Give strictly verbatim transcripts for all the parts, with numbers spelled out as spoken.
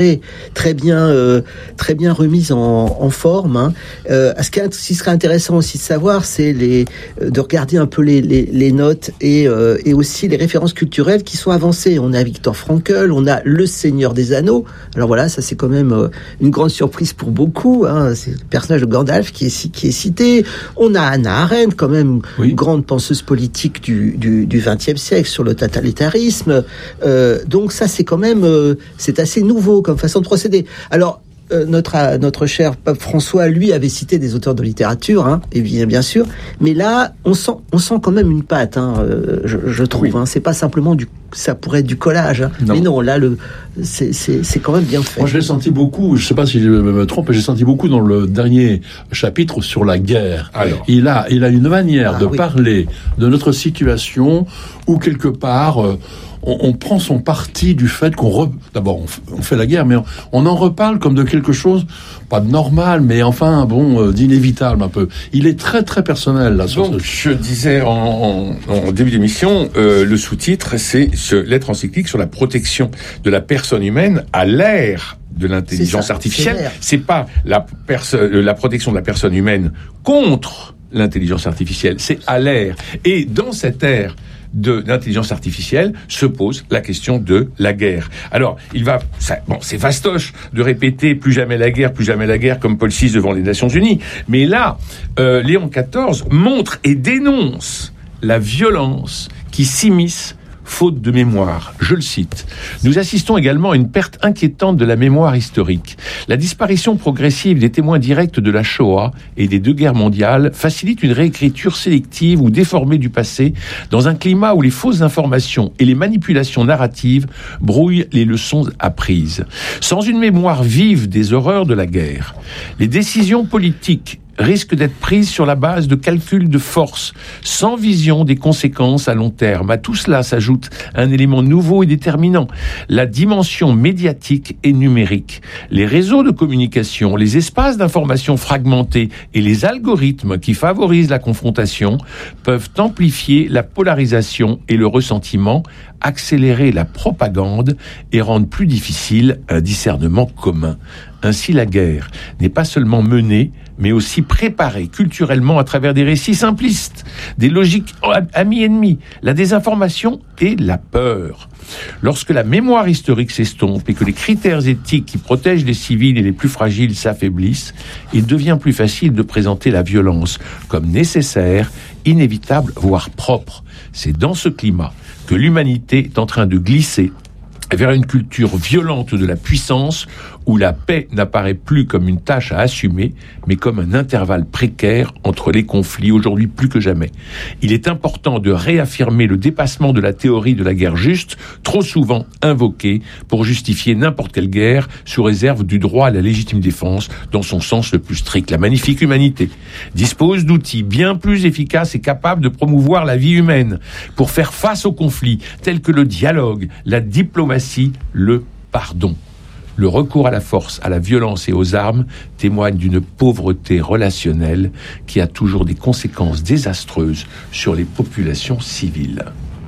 très bien, euh, très bien remise en, en forme. Hein. Euh, ce qui serait intéressant aussi de savoir, c'est les, de regarder un peu les, les, les notes et, euh, et aussi les références culturelles qui sont avancées. On a Viktor Frankl, on a Le Seigneur des Anneaux. Alors voilà, ça c'est quand même euh, une grande surprise pour beaucoup. Hein. C'est le personnage de Gandalf qui est, qui est cité. On a Hannah Arendt, quand même oui. une grande penseuse politique du, du, du vingtième siècle sur le totalitarisme. Euh, donc ça c'est quand même, euh, c'est assez nouveau comme façon de procéder. Alors, euh, notre, euh, notre cher pape François, lui, avait cité des auteurs de littérature, hein, et bien, bien sûr, mais là, on sent, on sent quand même une patte, hein, euh, je, je trouve. Oui. Hein, c'est pas simplement du, ça pourrait être du collage, hein, non. mais non, là, le, c'est, c'est, c'est quand même bien fait. Moi, je l'ai senti beaucoup, je sais pas si je me trompe, mais j'ai senti beaucoup dans le dernier chapitre sur la guerre. Alors. Il a, il a une manière ah, de oui. parler de notre situation où, quelque part, euh, On, on prend son parti du fait qu'on... Re... D'abord, on, f... on fait la guerre, mais on, on en reparle comme de quelque chose, pas de normal, mais enfin, bon, euh, d'inévitable un peu. Il est très, très personnel, là. Donc, ce... je disais en, en, en début d'émission, euh, le sous-titre, c'est ce lettre encyclique sur la protection de la personne humaine à l'ère de l'intelligence ça, artificielle. C'est, c'est pas la, perso- la protection de la personne humaine contre l'intelligence artificielle, c'est à l'ère. Et dans cette ère de l'intelligence artificielle se pose la question de la guerre. Alors, il va, ça, bon, c'est fastoche de répéter plus jamais la guerre, plus jamais la guerre, comme Paul six devant les Nations Unies. Mais là, euh, Léon quatorze montre et dénonce la violence qui s'immisce faute de mémoire. Je le cite. Nous assistons également à une perte inquiétante de la mémoire historique. La disparition progressive des témoins directs de la Shoah et des deux guerres mondiales facilite une réécriture sélective ou déformée du passé dans un climat où les fausses informations et les manipulations narratives brouillent les leçons apprises. Sans une mémoire vive des horreurs de la guerre, les décisions politiques risque d'être prise sur la base de calculs de force, sans vision des conséquences à long terme. À tout cela s'ajoute un élément nouveau et déterminant, la dimension médiatique et numérique. Les réseaux de communication, les espaces d'information fragmentés et les algorithmes qui favorisent la confrontation peuvent amplifier la polarisation et le ressentiment, accélérer la propagande et rendre plus difficile un discernement commun. Ainsi, la guerre n'est pas seulement menée, mais aussi préparée culturellement à travers des récits simplistes, des logiques amis-ennemis, la désinformation et la peur. Lorsque la mémoire historique s'estompe et que les critères éthiques qui protègent les civils et les plus fragiles s'affaiblissent, il devient plus facile de présenter la violence comme nécessaire, inévitable, voire propre. C'est dans ce climat que l'humanité est en train de glisser vers une culture violente de la puissance où la paix n'apparaît plus comme une tâche à assumer, mais comme un intervalle précaire entre les conflits, aujourd'hui plus que jamais. Il est important de réaffirmer le dépassement de la théorie de la guerre juste, trop souvent invoquée pour justifier n'importe quelle guerre, sous réserve du droit à la légitime défense, dans son sens le plus strict. La magnifique humanité dispose d'outils bien plus efficaces et capables de promouvoir la vie humaine pour faire face aux conflits, tels que le dialogue, la diplomatie, le pardon. Le recours à la force, à la violence et aux armes témoigne d'une pauvreté relationnelle qui a toujours des conséquences désastreuses sur les populations civiles.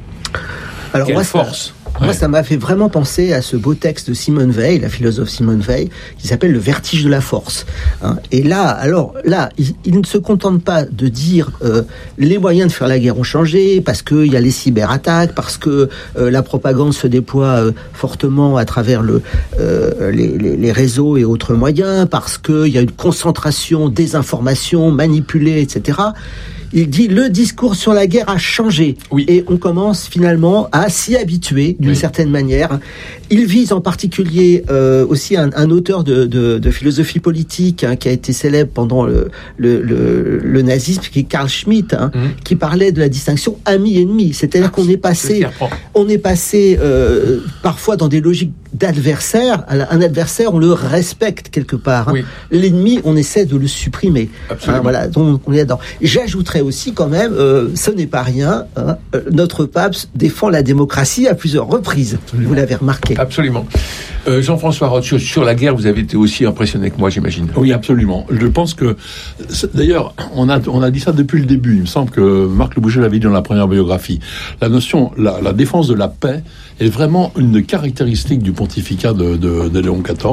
Alors Quelle moi, force ça, ouais. moi, ça m'a fait vraiment penser à ce beau texte de Simone Weil, la philosophe Simone Weil, qui s'appelle Le vertige de la force. Hein. Et là, alors là, il, il ne se contente pas de dire euh, les moyens de faire la guerre ont changé parce qu'il y a les cyberattaques, parce que euh, la propagande se déploie euh, fortement à travers le, euh, les, les, les réseaux et autres moyens, parce qu'il y a une concentration des informations manipulées, et cetera. Il dit le discours sur la guerre a changé. Oui. Et on commence finalement à s'y habituer d'une oui. certaine manière. Il vise en particulier euh, aussi un, un auteur de, de, de philosophie politique hein, qui a été célèbre pendant le, le, le, le nazisme, qui est Carl Schmitt, hein, mmh. qui parlait de la distinction ami-ennemi. C'est-à-dire qu'on est passé, on est passé euh, parfois dans des logiques d'adversaire. Un adversaire, on le respecte quelque part. Hein. Oui. L'ennemi, on essaie de le supprimer. Hein, voilà, donc on est là-dedans. J'ajouterais aussi quand même, euh, ce n'est pas rien, hein, euh, notre pape défend la démocratie à plusieurs reprises. Absolument. Vous l'avez remarqué. Absolument. Euh, Jean-François Roth, sur, sur la guerre, vous avez été aussi impressionné que moi, j'imagine. Oui, absolument. Je pense que, d'ailleurs, on a, on a dit ça depuis le début. Il me semble que Marc Le Boucher l'avait dit dans la première biographie. La notion, la, la défense de la paix est vraiment une caractéristique du pontificat de, de, de Léon quatorze.